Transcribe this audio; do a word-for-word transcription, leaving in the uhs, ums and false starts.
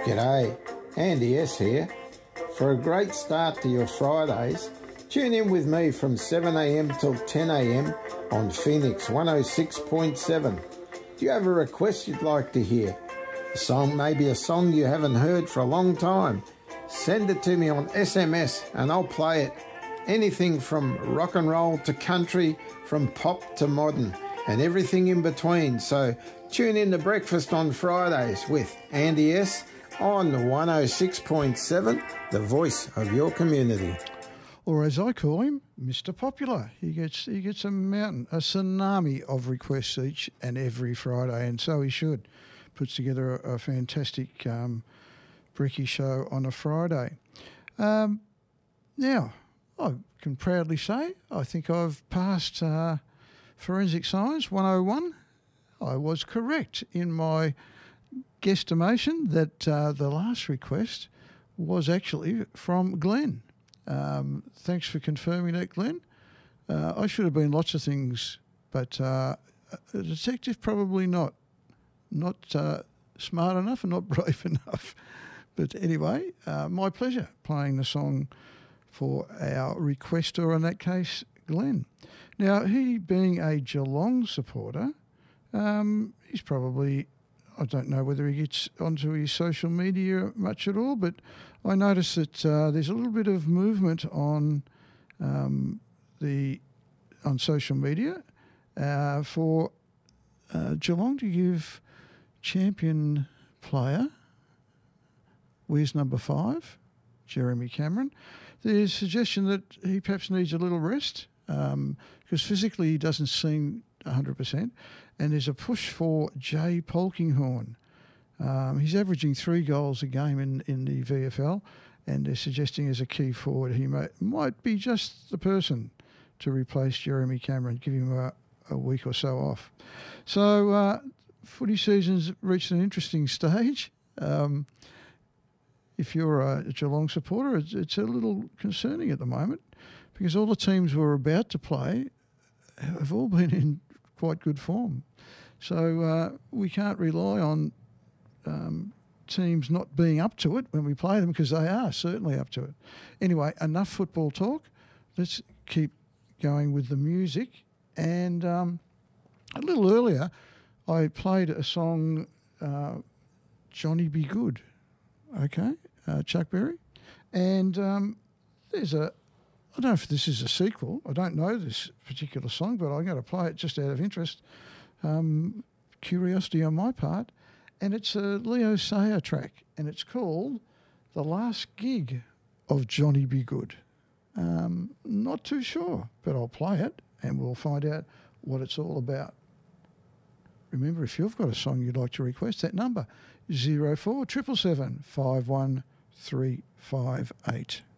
G'day, Andy S here. For a great start to your Fridays, tune in with me from seven a m till ten a m on Phoenix one oh six point seven. Do you have a request you'd like to hear? A song, maybe a song you haven't heard for a long time? Send it to me on S M S and I'll play it. Anything from rock and roll to country, from pop to modern, and everything in between. So tune in to Breakfast on Fridays with Andy S on one oh six point seven, the voice of your community. Or as I call him, Mister Popular. He gets he gets a mountain, a tsunami of requests each and every Friday, and so he should. Puts together a, a fantastic um, Bricky show on a Friday. Um, now, I can proudly say I think I've passed uh, Forensic Science one oh one. I was correct in my guesstimation that uh, the last request was actually from Glenn. Um, thanks for confirming that, Glenn. Uh, I should have been lots of things, but uh, a detective probably not. Not uh, smart enough and not brave enough. But anyway, uh, my pleasure playing the song for our requester, in that case, Glenn. Now, he being a Geelong supporter, um, he's probably... I don't know whether he gets onto his social media much at all, but I noticed that uh, there's a little bit of movement on um, the on social media uh, for uh, Geelong to give champion player, where's number five, Jeremy Cameron. There's a suggestion that he perhaps needs a little rest um, because physically he doesn't seem one hundred percent. And there's a push for Jay Polkinghorne. Um, he's averaging three goals a game in, in the V F L, and they're suggesting as a key forward he may, might be just the person to replace Jeremy Cameron, give him a, a week or so off. So uh, footy season's reached an interesting stage. Um, if you're a Geelong supporter, it's, it's a little concerning at the moment because all the teams we're about to play have all been in quite good form. So uh, we can't rely on um, teams not being up to it when we play them because they are certainly up to it. Anyway, enough football talk. Let's keep going with the music. And um, a little earlier, I played a song, uh, Johnny Be Good, okay, uh, Chuck Berry. And um, there's a I don't know if this is a sequel. I don't know this particular song, but I'm going to play it just out of interest, um, curiosity on my part. And it's a Leo Sayer track, and it's called The Last Gig of Johnny Be Good. Um, not too sure, but I'll play it, and we'll find out what it's all about. Remember, if you've got a song you'd like to request, that number, zero four seven seven, five one three five eight.